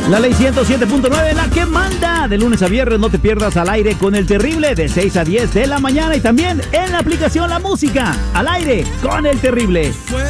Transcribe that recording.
La ley 107.9, la que manda. De lunes a viernes no te pierdas Al Aire con El Terrible de 6 a 10 de la mañana y también en la aplicación La Música. Al Aire con El Terrible.